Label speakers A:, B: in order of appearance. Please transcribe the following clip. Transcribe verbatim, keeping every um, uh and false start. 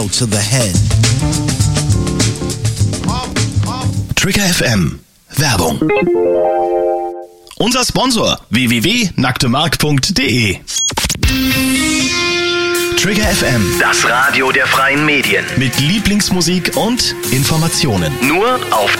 A: To the head.
B: Trigger F M. Werbung. Unser Sponsor w w w punkt nacktemark punkt de. Trigger F M.
C: Das Radio der freien Medien.
B: Mit Lieblingsmusik und Informationen.
C: Nur auf